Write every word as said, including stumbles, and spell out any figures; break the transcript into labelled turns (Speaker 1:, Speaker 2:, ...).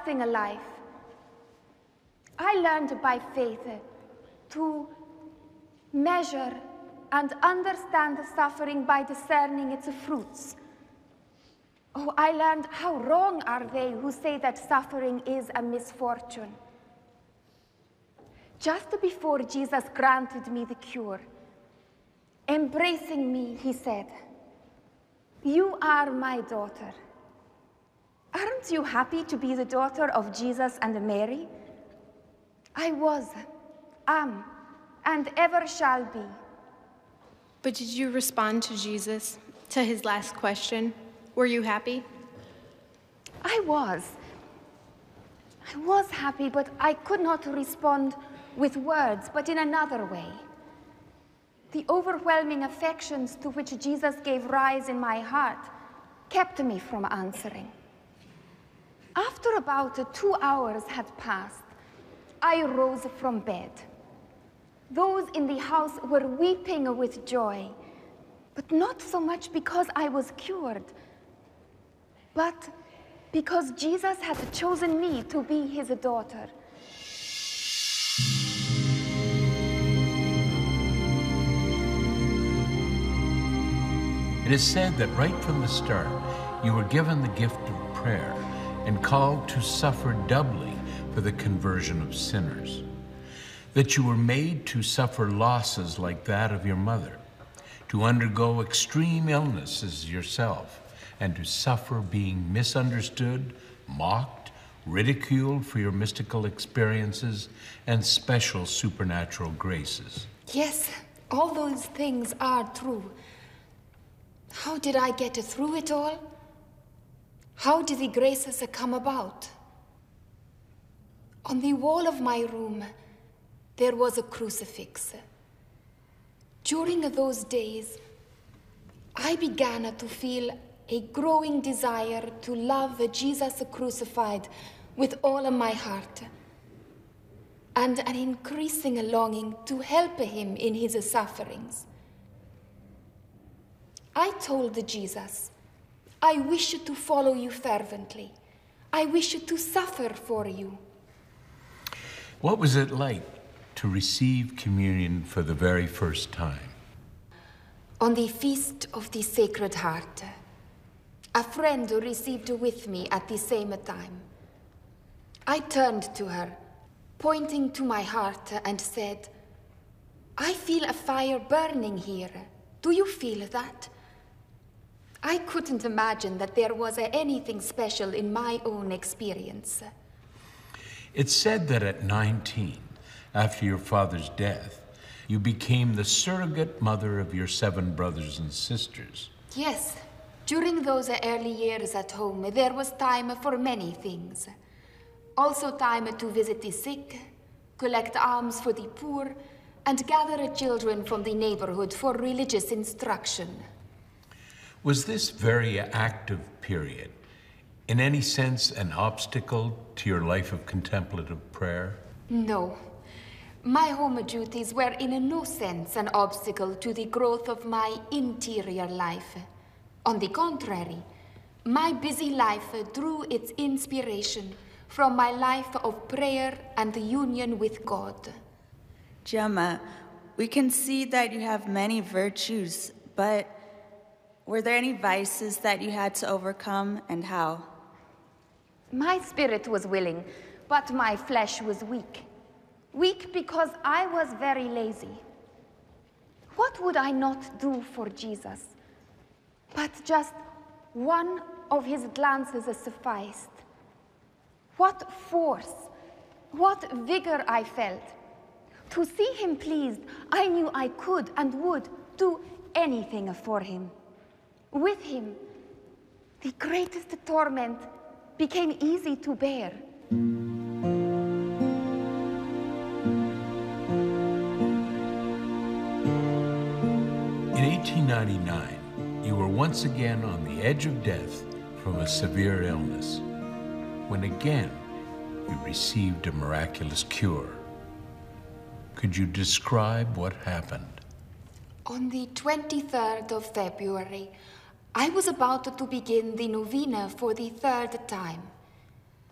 Speaker 1: everlasting life. I learned by faith to measure and understand suffering by discerning its fruits. Oh, I learned how wrong are they who say that suffering is a misfortune. Just before Jesus granted me the cure, embracing me, he said, "You are my daughter." Aren't you happy to be the daughter of Jesus and Mary? I was, am, and ever shall be.
Speaker 2: But did you respond to Jesus, to his last question? Were you happy?
Speaker 1: I was. I was happy, but I could not respond with words, but in another way. The overwhelming affections to which Jesus gave rise in my heart kept me from answering. After about two hours had passed, I rose from bed. Those in the house were weeping with joy, but not so much because I was cured, but because Jesus had chosen me to be his daughter.
Speaker 3: It is said that right from the start, you were given the gift of prayer and called to suffer doubly for the conversion of sinners. That you were made to suffer losses like that of your mother, to undergo extreme illnesses yourself, and to suffer being misunderstood, mocked, ridiculed for your mystical experiences and special supernatural graces.
Speaker 1: Yes, all those things are true. How did I get through it all? How did the graces come about? On the wall of my room, there was a crucifix. During those days, I began to feel a growing desire to love Jesus crucified with all of my heart, and an increasing longing to help him in his sufferings. I told Jesus, I wish to follow you fervently. I wish to suffer for you.
Speaker 3: What was it like to receive communion for the very first time?
Speaker 1: On the Feast of the Sacred Heart, a friend received with me at the same time. I turned to her, pointing to my heart, and said, I feel a fire burning here. Do you feel that? I couldn't imagine that there was anything special in my own experience.
Speaker 3: It's said that at nineteen, after your father's death, you became the surrogate mother of your seven brothers and sisters.
Speaker 1: Yes. During those early years at home, there was time for many things. Also time to visit the sick, collect alms for the poor, and gather children from the neighborhood for religious instruction.
Speaker 3: Was this very active period, in any sense, an obstacle to your life of contemplative prayer?
Speaker 1: No. My home duties were in no sense an obstacle to the growth of my interior life. On the contrary, my busy life drew its inspiration from my life of prayer and union with God.
Speaker 4: Gemma, we can see that you have many virtues, but were there any vices that you had to overcome, and how?
Speaker 1: My spirit was willing, but my flesh was weak. Weak because I was very lazy. What would I not do for Jesus? But just one of his glances sufficed. What force, what vigor I felt. To see him pleased, I knew I could and would do anything for him. With him, the greatest torment became easy to bear.
Speaker 3: In eighteen ninety-nine, you were once again on the edge of death from a severe illness, when again you received a miraculous cure. Could you describe what happened?
Speaker 1: On the twenty-third of February, I was about to begin the novena for the third time.